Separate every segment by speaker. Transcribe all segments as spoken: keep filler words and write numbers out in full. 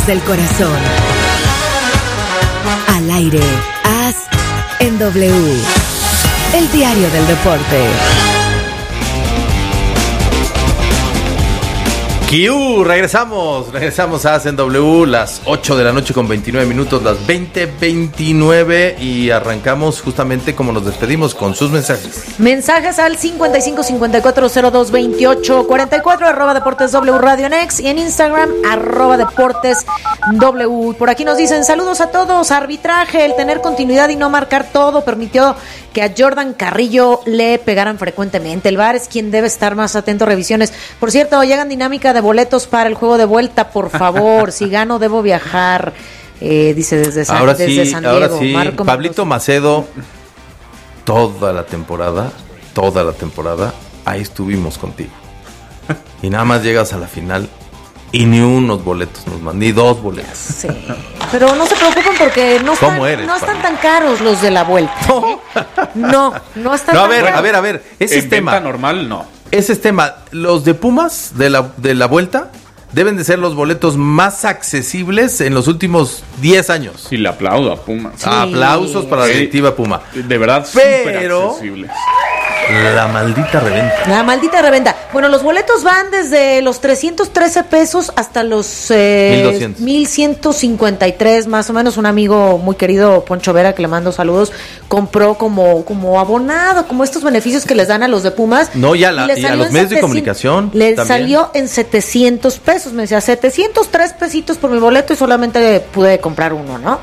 Speaker 1: del corazón. Al aire, As en W. El diario del deporte.
Speaker 2: Q, regresamos, regresamos a As en W, las ocho de la noche con veintinueve minutos, las veinte veintinueve, y arrancamos justamente como nos despedimos, con sus mensajes.
Speaker 3: Mensajes al cincuenta y cinco cincuenta y cuatro cero dos veintiocho cuarenta y cuatro, arroba Deportes W Radio Next, y en Instagram, arroba Deportes W. Por aquí nos dicen, saludos a todos, arbitraje, el tener continuidad y no marcar todo permitió que a Jordan Carrillo le pegaran frecuentemente. El V A R es quien debe estar más atento a revisiones. Por cierto, llegan dinámica de boletos para el juego de vuelta, por favor. Si gano, debo viajar. Eh, dice desde San,
Speaker 2: ahora
Speaker 3: desde
Speaker 2: sí,
Speaker 3: San Diego.
Speaker 2: Ahora sí,
Speaker 3: Marco
Speaker 2: Pablito Macedo, toda la temporada, toda la temporada, ahí estuvimos contigo. Y nada más llegas a la final y ni unos boletos nos mandan, ni dos boletos.
Speaker 3: Sí, pero no se preocupen porque no están,
Speaker 2: ¿Cómo eres,
Speaker 3: no están
Speaker 2: Pablo?
Speaker 3: tan caros los de la vuelta. No, no, no están
Speaker 2: No, a
Speaker 3: tan
Speaker 2: ver,
Speaker 3: caros.
Speaker 2: a ver, a ver, ese es
Speaker 4: En
Speaker 2: tema.
Speaker 4: venta normal, no.
Speaker 2: Ese es tema. Los de Pumas de la, de la vuelta deben de ser los boletos más accesibles en los últimos diez años.
Speaker 4: Sí, le aplaudo a Pumas.
Speaker 3: Sí.
Speaker 2: Aplausos para la
Speaker 4: Sí.
Speaker 2: directiva Puma.
Speaker 4: De verdad,
Speaker 2: Pero-
Speaker 4: súper accesibles.
Speaker 2: La maldita reventa.
Speaker 3: La maldita reventa. Bueno, los boletos van desde los trescientos trece pesos hasta los eh,
Speaker 2: mil doscientos.
Speaker 3: mil ciento cincuenta y tres, más o menos. Un amigo muy querido, Poncho Vera, que le mando saludos, compró como, como abonado, como estos beneficios que les dan a los de Pumas.
Speaker 2: No, y a la-
Speaker 3: le
Speaker 2: y a
Speaker 3: salió
Speaker 2: los
Speaker 3: en
Speaker 2: medios de
Speaker 3: setecientos
Speaker 2: comunicación
Speaker 3: Le
Speaker 2: también.
Speaker 3: salió en setecientos pesos. Me decía, setecientos tres pesitos por mi boleto y solamente pude comprar uno, ¿no?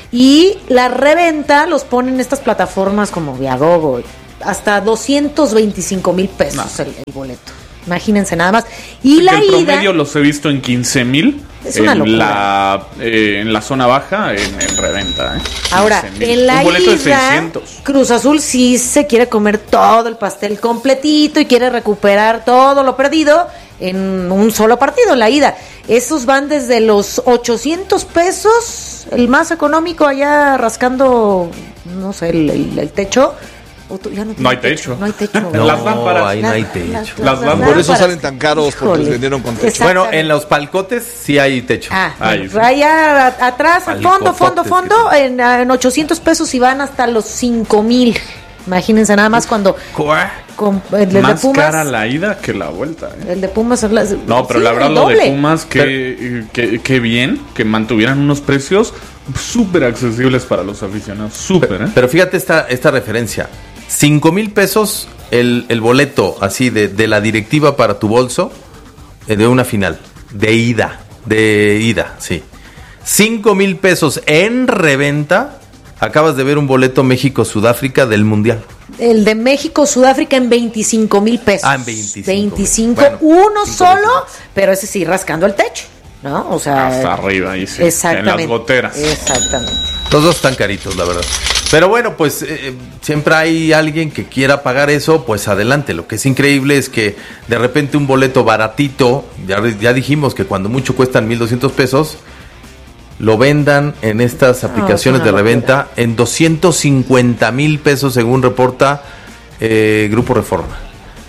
Speaker 3: Y la reventa los ponen en estas plataformas como Viagogo, hasta doscientos veinticinco mil pesos
Speaker 4: No.
Speaker 3: el, el boleto. Imagínense nada más. Y la
Speaker 4: el
Speaker 3: ida
Speaker 4: promedio los he visto en quince mil
Speaker 3: Es una
Speaker 4: en
Speaker 3: locura.
Speaker 4: la eh, en la zona baja en, en reventa. ¿eh?
Speaker 3: Ahora,
Speaker 4: quince mil.
Speaker 3: en la
Speaker 4: Un boleto de
Speaker 3: ida,
Speaker 4: seiscientos.
Speaker 3: Cruz Azul sí se quiere comer todo el pastel completito y quiere recuperar todo lo perdido en un solo partido, en la ida. Esos van desde los ochocientos pesos, el más económico allá rascando, no sé, el, el- el techo. O tú- ya no,
Speaker 4: No hay
Speaker 3: tiene
Speaker 4: techo.
Speaker 3: No hay techo.
Speaker 2: No,
Speaker 4: Las lámparas.
Speaker 2: ahí no hay
Speaker 3: Las-
Speaker 2: techo.
Speaker 3: las-
Speaker 4: Las
Speaker 3: las
Speaker 4: lámparas.
Speaker 5: Por eso
Speaker 3: lámparas.
Speaker 5: salen tan caros, porque los
Speaker 3: Híjole.
Speaker 5: vendieron con techo.
Speaker 3: Exactamente.
Speaker 2: Bueno, en los palcotes sí hay techo.
Speaker 3: Ah,
Speaker 4: Ahí,
Speaker 3: bueno,
Speaker 4: sí.
Speaker 3: allá a- atrás, al fondo, fondo,
Speaker 2: Palicototes
Speaker 3: fondo,
Speaker 2: que
Speaker 3: en, en ochocientos pesos y van hasta los cinco mil. Imagínense nada más cuando
Speaker 2: ¿Cuá?
Speaker 3: con, el de
Speaker 4: Más
Speaker 3: Pumas,
Speaker 4: cara la ida que la vuelta. ¿eh?
Speaker 3: el de Pumas es la-
Speaker 4: No, pero
Speaker 3: sí,
Speaker 4: la verdad
Speaker 3: el
Speaker 4: lo de
Speaker 3: doble.
Speaker 4: Pumas, que, que, que bien, que mantuvieran unos precios súper accesibles para los aficionados. Súper, ¿eh?
Speaker 2: Pero fíjate esta, esta referencia. Cinco mil pesos el, el boleto así de, de la directiva para tu bolso eh, de una final. De ida. De ida, sí. Cinco mil pesos en reventa. Acabas de ver un boleto México-Sudáfrica del Mundial.
Speaker 3: El de México, Sudáfrica en veinticinco mil pesos.
Speaker 2: Ah, en veinticinco.
Speaker 3: veinticinco,
Speaker 2: Bueno,
Speaker 3: uno
Speaker 2: cinco
Speaker 3: solo,
Speaker 2: veces.
Speaker 3: pero ese sí rascando el techo, ¿no? O sea,
Speaker 4: Hasta arriba, ahí sí.
Speaker 3: exactamente.
Speaker 4: En las goteras.
Speaker 3: Exactamente.
Speaker 2: Los dos están caritos, la verdad. Pero bueno, pues eh, siempre hay alguien que quiera pagar eso, pues adelante. Lo que es increíble es que de repente un boleto baratito, ya, ya dijimos que cuando mucho cuestan mil doscientos pesos, lo vendan en estas aplicaciones
Speaker 3: es
Speaker 2: de
Speaker 3: una
Speaker 2: reventa en doscientos cincuenta mil pesos, según reporta eh, Grupo Reforma.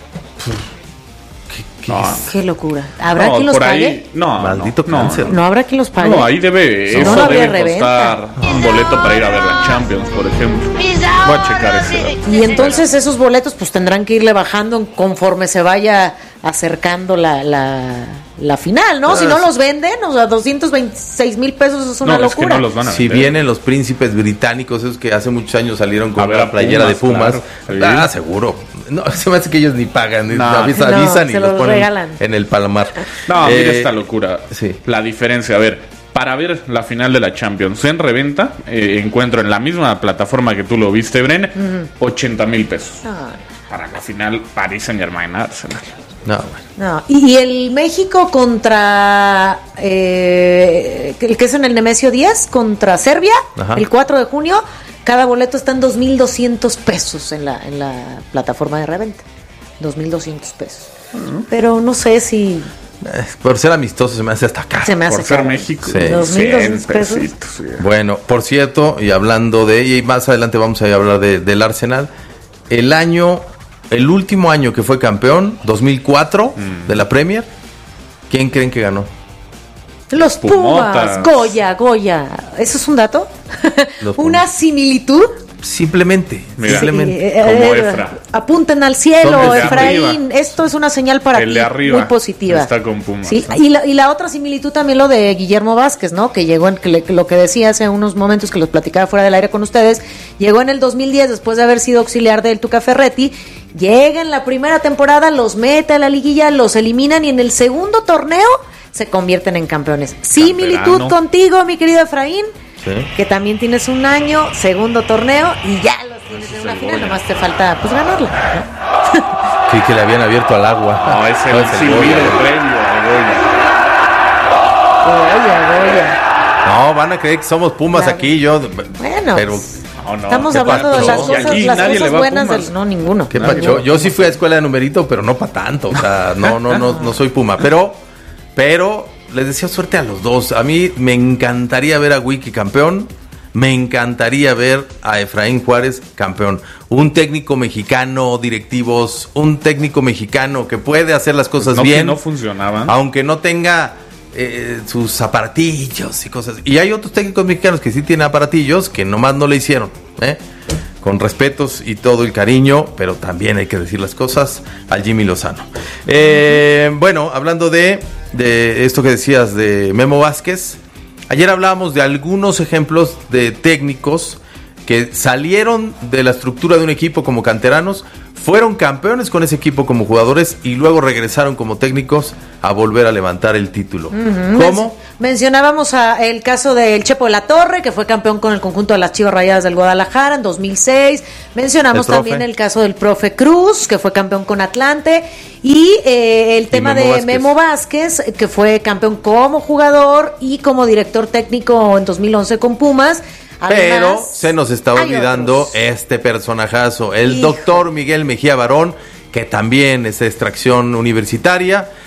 Speaker 2: ¿Qué, qué
Speaker 4: No.
Speaker 2: es?
Speaker 3: Qué locura. ¿Habrá
Speaker 4: No,
Speaker 3: quien los
Speaker 4: por
Speaker 3: pague?
Speaker 4: ahí, no,
Speaker 2: Maldito
Speaker 4: no,
Speaker 2: cáncer.
Speaker 4: No,
Speaker 3: No habrá quien los pague.
Speaker 4: no, ahí debe,
Speaker 3: No,
Speaker 4: eso
Speaker 3: no habría
Speaker 4: debe costar un boleto para ir a ver la Champions, por ejemplo. Voy a checar ese dato.
Speaker 3: Y entonces esos boletos pues tendrán que irle bajando conforme se vaya acercando la, la, la final, ¿no?
Speaker 2: Ah,
Speaker 3: Si no
Speaker 2: sí.
Speaker 3: los venden, o sea, doscientos veintiséis mil pesos es una
Speaker 4: No, es que
Speaker 3: locura.
Speaker 4: no los van a
Speaker 2: Si
Speaker 4: vender.
Speaker 2: vienen los príncipes británicos, esos que hace muchos años salieron con
Speaker 4: A ver
Speaker 2: una
Speaker 4: a
Speaker 2: playera de
Speaker 4: Pumas,
Speaker 2: Pumas,
Speaker 4: claro, sí.
Speaker 2: ah, seguro. No, se me hace que ellos ni pagan, ni
Speaker 4: No.
Speaker 2: avisan,
Speaker 3: No,
Speaker 2: avisan y
Speaker 3: se
Speaker 2: los
Speaker 3: los
Speaker 2: ponen
Speaker 3: regalan.
Speaker 2: en el palmar.
Speaker 4: No,
Speaker 2: Eh,
Speaker 4: mira esta locura.
Speaker 2: sí.
Speaker 4: La diferencia, a ver, para ver la final de la Champions en reventa, eh, encuentro en la misma plataforma que tú lo viste, Bren, ochenta mil pesos.
Speaker 3: Ah,
Speaker 4: Para la final, París Saint Germain Arsenal.
Speaker 2: No, bueno.
Speaker 3: no. Y, y el México contra eh, el que es en el Nemesio diez contra Serbia,
Speaker 2: Ajá.
Speaker 3: el cuatro de junio, cada boleto está en dos mil doscientos pesos en la, en la plataforma de reventa. dos mil doscientos pesos. Pero no sé si
Speaker 2: Eh, por ser amistoso se me hace hasta caro.
Speaker 3: se me hace
Speaker 4: Por ser
Speaker 3: caro.
Speaker 4: México,
Speaker 2: Sí.
Speaker 3: dos mil doscientos
Speaker 4: cien
Speaker 3: pesos.
Speaker 4: pesitos, sí.
Speaker 2: Bueno, por cierto, y hablando de ella, y más adelante vamos a hablar de, del Arsenal, el año, el último año que fue campeón, dos mil cuatro,
Speaker 4: Mm.
Speaker 2: de la Premier, ¿quién creen que ganó?
Speaker 3: Los Pumas,
Speaker 4: Pumotas.
Speaker 3: Goya, Goya. ¿Eso es un dato?
Speaker 2: Los
Speaker 3: ¿Una
Speaker 2: Pumas.
Speaker 3: similitud?
Speaker 2: Simplemente,
Speaker 4: Mira,
Speaker 2: simplemente.
Speaker 3: Eh,
Speaker 4: Como
Speaker 3: eh,
Speaker 4: Efra.
Speaker 3: Apunten al cielo,
Speaker 4: Son de
Speaker 3: Efraín.
Speaker 4: arriba.
Speaker 3: Esto es una señal para
Speaker 4: El
Speaker 3: ti
Speaker 4: de arriba
Speaker 3: muy positiva.
Speaker 4: está con Pumas,
Speaker 3: Sí,
Speaker 4: ¿no?
Speaker 3: y la, y la otra similitud también lo de Guillermo Vázquez, ¿no? Que llegó en que le- lo que decía hace unos momentos que los platicaba fuera del aire con ustedes, llegó en el dos mil diez después de haber sido auxiliar del Tuca Ferretti, llega en la primera temporada, los mete a la liguilla, los eliminan y en el segundo torneo se convierten en campeones. Similitud
Speaker 4: Canterano.
Speaker 3: contigo, mi querido Efraín,
Speaker 2: Sí.
Speaker 3: que también tienes un año, segundo torneo y ya los tienes en una
Speaker 4: el
Speaker 3: final,
Speaker 4: Goya.
Speaker 3: nomás te falta pues ganarla, ¿no?
Speaker 2: Sí, que le habían abierto al agua.
Speaker 4: No, es el
Speaker 2: No, es el
Speaker 4: silbido
Speaker 2: Goya.
Speaker 4: previo a
Speaker 3: Goya, Goya.
Speaker 2: No, van a creer que somos Pumas
Speaker 3: Claro.
Speaker 2: aquí, yo.
Speaker 3: Bueno,
Speaker 2: pero
Speaker 3: pues,
Speaker 4: No, no,
Speaker 3: estamos
Speaker 2: ¿qué
Speaker 3: hablando de
Speaker 2: pasó?
Speaker 3: las
Speaker 2: Y
Speaker 3: cosas,
Speaker 4: aquí
Speaker 3: las
Speaker 4: nadie le
Speaker 3: cosas
Speaker 4: va a
Speaker 3: buenas
Speaker 4: Pumas.
Speaker 3: del... No, ninguno.
Speaker 2: qué
Speaker 3: Ninguno.
Speaker 2: pacho. Yo sí fui a escuela de numerito, pero no para tanto. O sea, no, no, no, no soy Puma. Pero, pero les deseo suerte a los dos. A mí me encantaría ver a Wiki campeón. Me encantaría ver a Efraín Juárez campeón. Un técnico mexicano, directivos, un técnico mexicano que puede hacer las cosas
Speaker 4: No, que
Speaker 2: bien.
Speaker 4: no funcionaban.
Speaker 2: Aunque no tenga eh, sus aparatillos y cosas. Y hay otros técnicos mexicanos que sí tienen aparatillos que nomás no le hicieron. ¿eh? Con respetos y todo el cariño, pero también hay que decir las cosas al Jimmy Lozano. Eh, bueno, hablando de, de esto que decías de Memo Vázquez, ayer hablábamos de algunos ejemplos de técnicos que salieron de la estructura de un equipo como canteranos, fueron campeones con ese equipo como jugadores y luego regresaron como técnicos a volver a levantar el título. ¿Cómo?
Speaker 3: Mencionábamos a el caso del Chepo de la Torre, que fue campeón con el conjunto de las Chivas Rayadas del Guadalajara en dos mil seis. Mencionamos
Speaker 2: El profe.
Speaker 3: también el caso del profe Cruz, que fue campeón con Atlante. Y eh, el tema
Speaker 2: Memo
Speaker 3: de
Speaker 2: Vázquez.
Speaker 3: Memo Vázquez, que fue campeón como jugador y como director técnico en dos mil once con Pumas.
Speaker 2: Pero
Speaker 3: Además,
Speaker 2: se nos está
Speaker 3: hay
Speaker 2: olvidando
Speaker 3: otros.
Speaker 2: este personajazo, el
Speaker 3: Hijo.
Speaker 2: doctor Miguel Mejía Barón, que también es de extracción universitaria,